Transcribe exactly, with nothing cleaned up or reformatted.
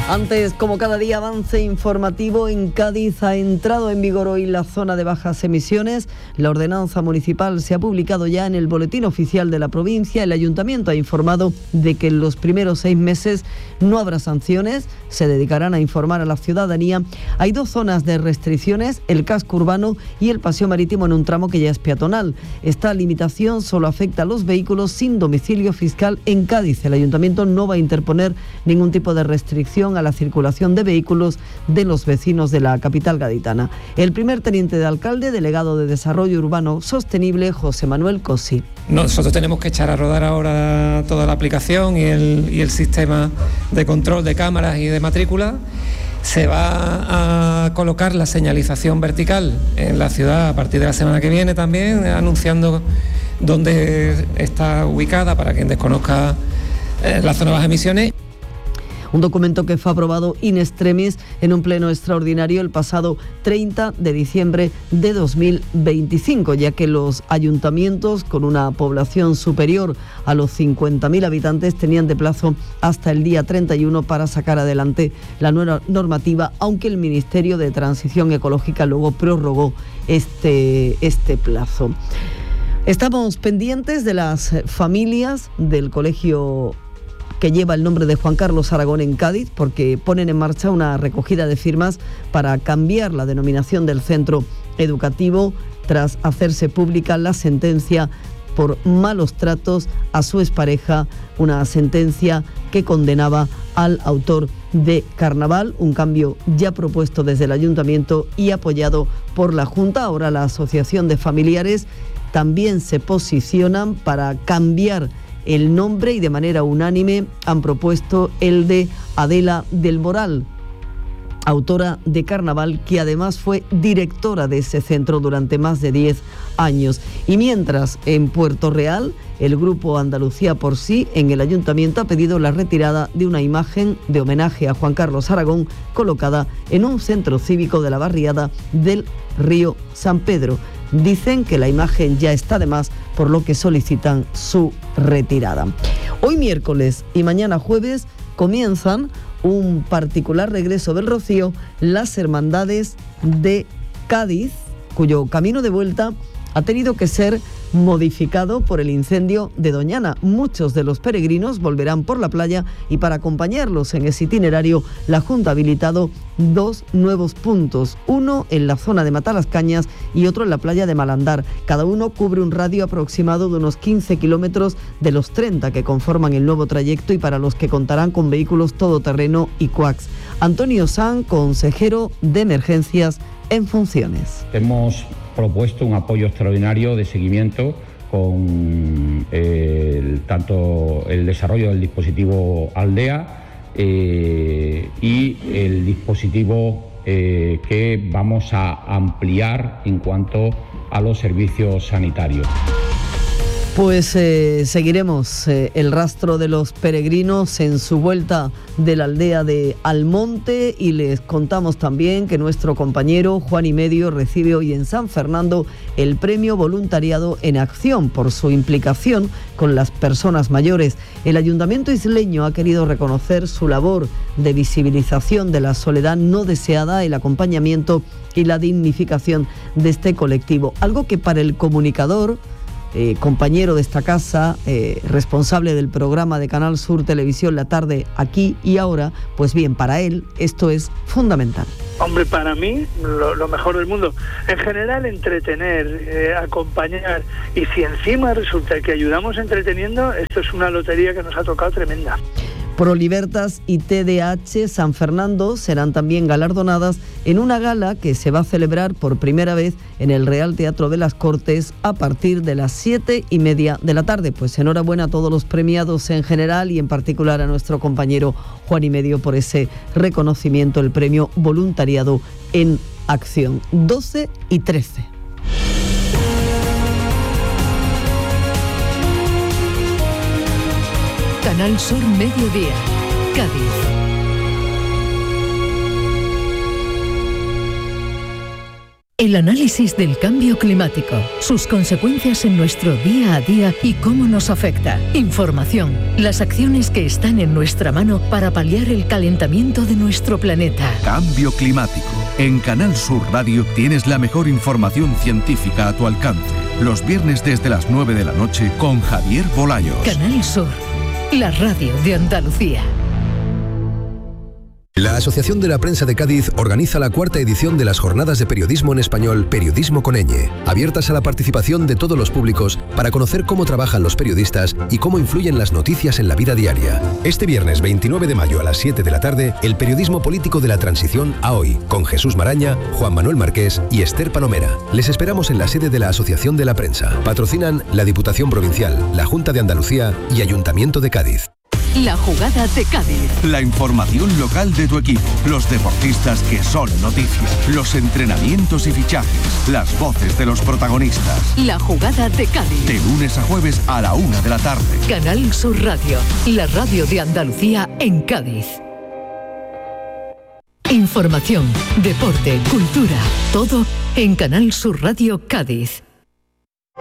Antes, como cada día, avance informativo en Cádiz. Ha entrado en vigor hoy la zona de bajas emisiones. La ordenanza municipal se ha publicado ya en el boletín oficial de la provincia. El ayuntamiento ha informado de que en los primeros seis meses no habrá sanciones. Se dedicarán a informar a la ciudadanía. Hay dos zonas de restricciones, el casco urbano y el paseo marítimo en un tramo que ya es peatonal. Esta limitación solo afecta a los vehículos sin domicilio fiscal en Cádiz. El ayuntamiento no va a interponer ningún tipo de restricción a la circulación de vehículos de los vecinos de la capital gaditana. El primer teniente de alcalde, delegado de Desarrollo Urbano Sostenible, José Manuel Cosi. Nosotros tenemos que echar a rodar ahora toda la aplicación y el, y el sistema de control de cámaras y de matrícula. Se va a colocar la señalización vertical en la ciudad a partir de la semana que viene también, anunciando dónde está ubicada para quien desconozca eh, la zona de bajas emisiones. Un documento que fue aprobado in extremis en un pleno extraordinario el pasado treinta de diciembre de dos mil veinticinco, ya que los ayuntamientos con una población superior a los cincuenta mil habitantes tenían de plazo hasta el día treinta y uno para sacar adelante la nueva normativa, aunque el Ministerio de Transición Ecológica luego prorrogó este, este plazo. Estamos pendientes de las familias del colegio que lleva el nombre de Juan Carlos Aragón en Cádiz, porque ponen en marcha una recogida de firmas para cambiar la denominación del centro educativo tras hacerse pública la sentencia por malos tratos a su expareja, una sentencia que condenaba al autor de Carnaval, un cambio ya propuesto desde el ayuntamiento y apoyado por la Junta. Ahora la Asociación de Familiares también se posicionan para cambiar el nombre y de manera unánime han propuesto el de Adela del Moral, autora de Carnaval, que además fue directora de ese centro durante más de diez años. Y mientras, en Puerto Real, el grupo Andalucía por Sí, en el ayuntamiento, ha pedido la retirada de una imagen de homenaje a Juan Carlos Aragón colocada en un centro cívico de la barriada del Río San Pedro. Dicen que la imagen ya está de más, por lo que solicitan su retirada. Hoy miércoles y mañana jueves comienzan un particular regreso del Rocío las hermandades de Cádiz, cuyo camino de vuelta ha tenido que ser modificado por el incendio de Doñana. Muchos de los peregrinos volverán por la playa y para acompañarlos en ese itinerario la Junta ha habilitado dos nuevos puntos, uno en la zona de Matalascañas y otro en la playa de Malandar. Cada uno cubre un radio aproximado de unos quince kilómetros de los treinta que conforman el nuevo trayecto y para los que contarán con vehículos todoterreno y coax. Antonio San, consejero de Emergencias en funciones. Hemos propuesto un apoyo extraordinario de seguimiento con eh, el, tanto el desarrollo del dispositivo Aldea eh, y el dispositivo eh, que vamos a ampliar en cuanto a los servicios sanitarios. Pues eh, seguiremos eh, el rastro de los peregrinos en su vuelta de la aldea de Almonte y les contamos también que nuestro compañero Juan y Medio recibe hoy en San Fernando el premio Voluntariado en Acción por su implicación con las personas mayores. El Ayuntamiento isleño ha querido reconocer su labor de visibilización de la soledad no deseada, el acompañamiento y la dignificación de este colectivo, algo que para el comunicador, Eh, compañero de esta casa, eh, responsable del programa de Canal Sur Televisión La Tarde, Aquí y Ahora, pues bien, para él esto es fundamental. Hombre, para mí, lo, lo mejor del mundo. En general, entretener, eh, acompañar, y si encima resulta que ayudamos entreteniendo, esto es una lotería que nos ha tocado tremenda. Prolibertas y T D A H San Fernando serán también galardonadas en una gala que se va a celebrar por primera vez en el Real Teatro de las Cortes a partir de las siete y media de la tarde. Pues enhorabuena a todos los premiados en general y en particular a nuestro compañero Juan y Medio por ese reconocimiento, el premio Voluntariado en Acción. doce y trece. Canal Sur Mediodía, Cádiz. El análisis del cambio climático, sus consecuencias en nuestro día a día y cómo nos afecta. Información, las acciones que están en nuestra mano para paliar el calentamiento de nuestro planeta. Cambio climático. En Canal Sur Radio tienes la mejor información científica a tu alcance. Los viernes desde las nueve de la noche con Javier Bolaños. Canal Sur, la radio de Andalucía. La Asociación de la Prensa de Cádiz organiza la cuarta edición de las Jornadas de Periodismo en Español, Periodismo con ñ, abiertas a la participación de todos los públicos para conocer cómo trabajan los periodistas y cómo influyen las noticias en la vida diaria. Este viernes veintinueve de mayo a las siete de la tarde, el periodismo político de la transición a hoy, con Jesús Maraña, Juan Manuel Marqués y Esther Palomera. Les esperamos en la sede de la Asociación de la Prensa. Patrocinan la Diputación Provincial, la Junta de Andalucía y Ayuntamiento de Cádiz. La jugada de Cádiz. La información local de tu equipo, los deportistas que son noticia, los entrenamientos y fichajes, las voces de los protagonistas. La jugada de Cádiz. De lunes a jueves a la una de la tarde. Canal Sur Radio, la radio de Andalucía en Cádiz. Información, deporte, cultura, todo en Canal Sur Radio Cádiz.